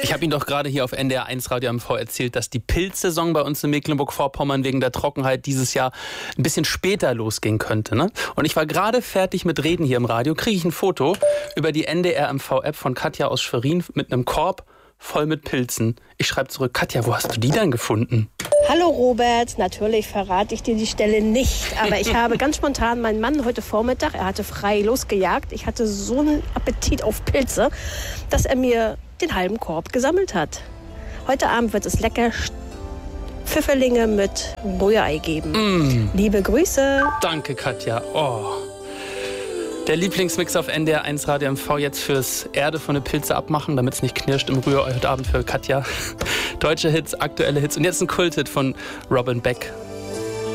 Ich habe Ihnen doch gerade hier auf NDR 1 Radio MV erzählt, dass die Pilzsaison bei uns in Mecklenburg-Vorpommern wegen der Trockenheit dieses Jahr ein bisschen später losgehen könnte. Ne? Und ich war gerade fertig mit Reden hier im Radio, kriege ich ein Foto über die NDR MV-App von Katja aus Schwerin mit einem Korb voll mit Pilzen. Ich schreibe zurück, Katja, wo hast du die denn gefunden? Hallo Robert, natürlich verrate ich dir die Stelle nicht, aber ich habe ganz spontan meinen Mann heute Vormittag, er hatte frei losgejagt, ich hatte so einen Appetit auf Pilze, dass er mir den halben Korb gesammelt hat. Heute Abend wird es lecker Pfifferlinge mit Rührei geben. Liebe Grüße. Danke, Katja. Oh. Der Lieblingsmix auf NDR 1 Radio MV jetzt fürs Erde von den Pilze abmachen, damit es nicht knirscht im Rührei heute Abend für Katja. Deutsche Hits, aktuelle Hits und jetzt ein Kulthit von Robin Beck.